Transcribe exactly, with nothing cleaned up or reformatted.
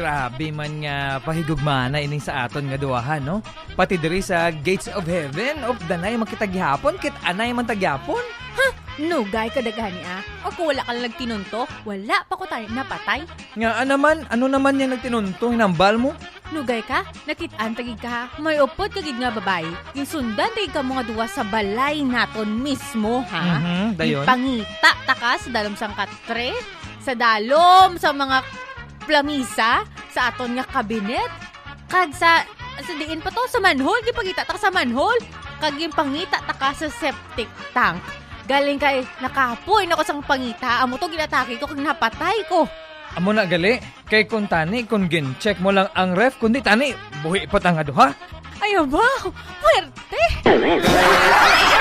grabe man nga pahigugmana ining sa aton nga duwahan, no? Pati diri sa Gates of Heaven of Danay makitagyapon kit anay man tagyapon. Ha? Nugay ka dagani ah. O kung wala ka lang nagtinunto, wala pa ko tayo napatay. Nga naman, ano naman yung nagtinunto, hinambal mo? Nugay ka, nakitaan tagig ka, may upod kagig nga babae. Yung sundan tagig ka mga duwa sa balay naton mismo, ha? Mm-hmm, dayon. Yung pangita, taka sa dalom sang katre, sa dalom, sa mga plamisa, sa aton nga kabinet, kag sa, sa diin pa to, sa manhole, yung pangita taka sa manhole, kag yung pangita taka sa septic tank. Galing kay nakapoy na ko sang pangita, amo to ginatake ko kag napatay ko. Amo na gali, kay kung tani, kung gin-check mo lang ang ref, kundi tani, buhi pa tanga duha. Ayaw ba? Muerte!